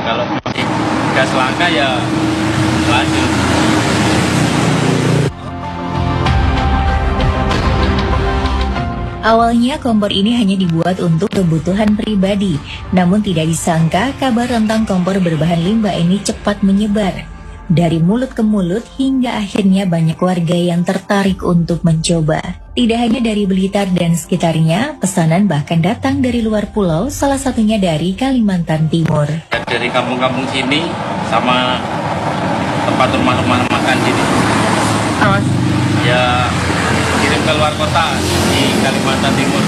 kalau masih gas langka ya lanjut. Awalnya kompor ini hanya dibuat untuk kebutuhan pribadi, namun tidak disangka kabar tentang kompor berbahan limbah ini cepat menyebar. Dari mulut ke mulut hingga akhirnya banyak warga yang tertarik untuk mencoba. Tidak hanya dari Blitar dan sekitarnya, pesanan bahkan datang dari luar pulau, salah satunya dari Kalimantan Timur. Dari kampung-kampung sini sama tempat rumah-rumah makan sini. Ya kirim ke luar kota di Kalimantan Timur.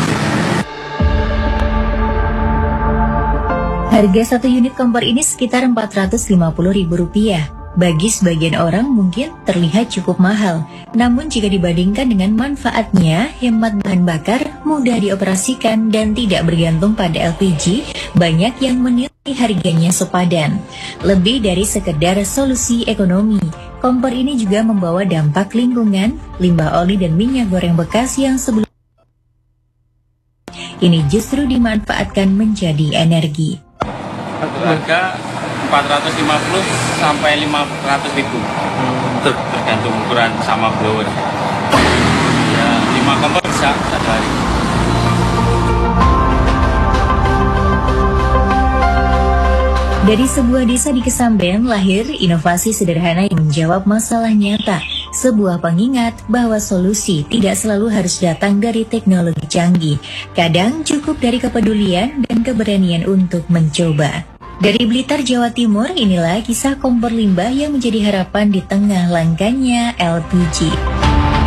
Harga satu unit kompor ini sekitar Rp450.000. Bagi sebagian orang mungkin terlihat cukup mahal. Namun jika dibandingkan dengan manfaatnya, hemat bahan bakar, mudah dioperasikan, dan tidak bergantung pada LPG, banyak yang menilai harganya sepadan. Lebih dari sekedar solusi ekonomi, kompor ini juga membawa dampak lingkungan. Limbah oli dan minyak goreng bekas yang sebelumnya ini justru dimanfaatkan menjadi energi. Harga 450 sampai 500 ribu, tergantung ukuran sama blower. Ya 5 kompor bisa satu hari. Dari sebuah desa di Kesamben lahir inovasi sederhana yang menjawab masalah nyata. Sebuah pengingat bahwa solusi tidak selalu harus datang dari teknologi canggih. Kadang cukup dari kepedulian dan keberanian untuk mencoba. Dari Blitar, Jawa Timur, inilah kisah kompor limbah yang menjadi harapan di tengah langkanya LPG.